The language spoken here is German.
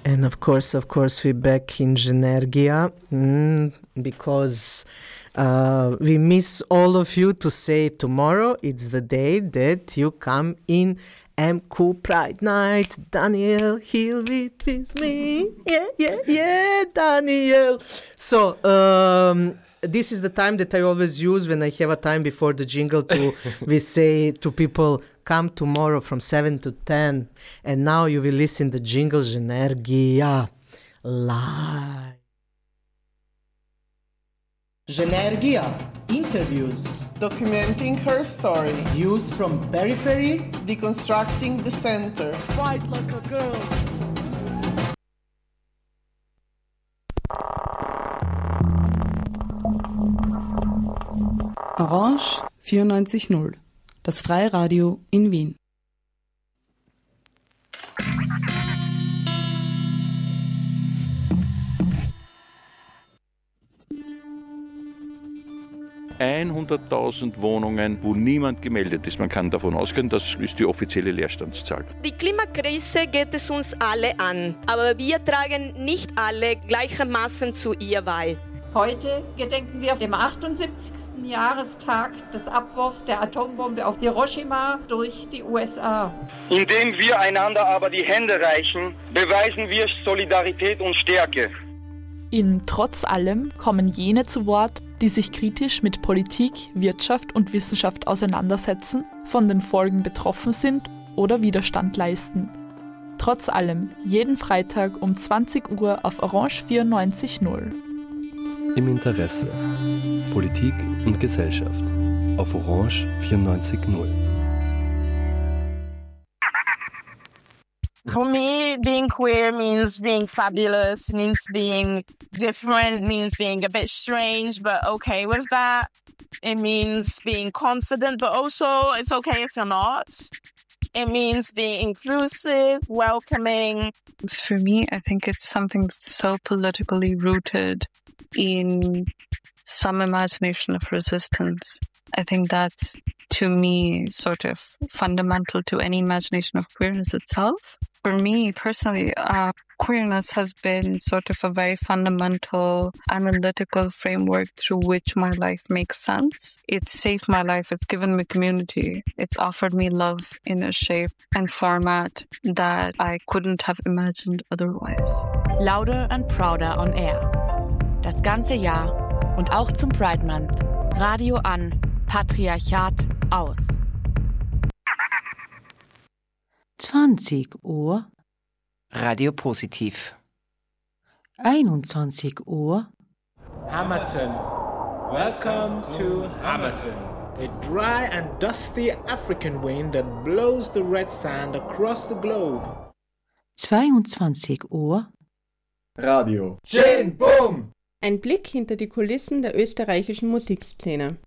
And of course, we're back in Genergia because we miss all of you to say tomorrow. It's the day that you come in MQ Pride Night. Daniel, he'll be with me. Yeah, Daniel. So, this is the time that I always use when I have a time before the jingle to we say to people, come tomorrow from 7 to 10. And now you will listen the jingle Genergia live. Genergia interviews. Documenting her story. Views from periphery. Deconstructing the center. Fight like a girl. Orange 94.0, das Freiradio in Wien. –100.000 Wohnungen, wo niemand gemeldet ist. Man kann davon ausgehen, das ist die offizielle Leerstandszahl. Die Klimakrise geht es uns alle an, aber wir tragen nicht alle gleichermaßen zu ihr bei. Heute gedenken wir dem 78. Jahrestag des Abwurfs der Atombombe auf Hiroshima durch die USA. Indem wir einander aber die Hände reichen, beweisen wir Solidarität und Stärke. In Trotz allem kommen jene zu Wort, die sich kritisch mit Politik, Wirtschaft und Wissenschaft auseinandersetzen, von den Folgen betroffen sind oder Widerstand leisten. Trotz allem, jeden Freitag um 20 Uhr auf Orange 94.0. Im Interesse. Politik und Gesellschaft. Auf Orange 94.0. For me, being queer means being fabulous, means being different, means being a bit strange, but okay with that. It means being confident, but also it's okay if you're not. It means being inclusive, welcoming. For me, I think it's something that's so politically rooted in some imagination of resistance. I think that's, to me, sort of fundamental to any imagination of queerness itself. For me, personally, queerness has been sort of a very fundamental analytical framework through which my life makes sense. It's saved my life. It's given me community. It's offered me love in a shape and format that I couldn't have imagined otherwise. Louder and Prouder on Air. Das ganze Jahr und auch zum Pride Month. Radio an, Patriarchat aus. 20 Uhr. Radio Positiv. 21 Uhr. Hamilton. Welcome to Hamilton. A dry and dusty African wind that blows the red sand across the globe. 22 Uhr. Radio. Schön, bumm! Ein Blick hinter die Kulissen der österreichischen Musikszene.